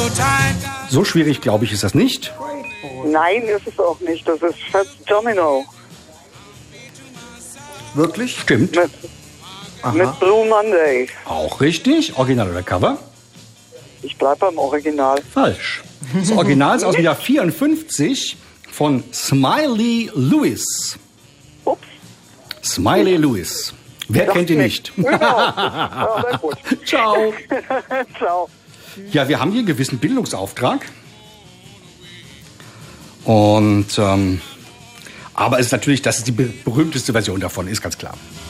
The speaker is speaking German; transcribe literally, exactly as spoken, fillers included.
So schwierig, glaube ich, ist das nicht. Nein, ist es auch nicht. Das ist Fats Domino. Wirklich? Stimmt. Mit, mit Blue Monday. Auch richtig. Original oder Cover? Ich bleib beim Original. Falsch. Das Original ist aus dem Jahr vierundfünfzig von Smiley Lewis. Ups. Smiley Lewis. Wer kennt ihn nicht? Genau. Ja, sehr gut. Ciao. Ciao. Ja, wir haben hier einen gewissen Bildungsauftrag. Und, ähm, aber es ist natürlich, dass es die berühmteste Version davon ist, ganz klar.